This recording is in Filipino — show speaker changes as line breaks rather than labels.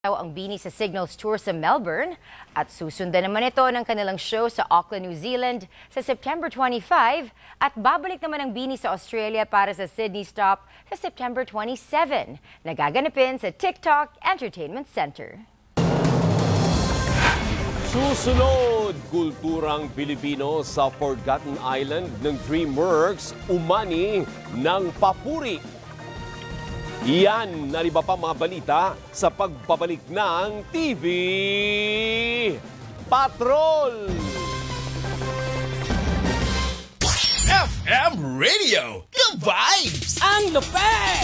Ang Bini sa Signals Tour sa Melbourne at susundan naman ito ng kanilang show sa Auckland, New Zealand sa September 25 at babalik naman ang Bini sa Australia para sa Sydney stop sa September 27 na gaganapin sa TikTok Entertainment Center.
Susunod, kulturang Pilipino sa Forgotten Island ng DreamWorks, umani ng papuri. Iyan na iba pa mga balita sa pagbabalik ng TV Patrol!
FM Radio, the vibes!
Ang lupet!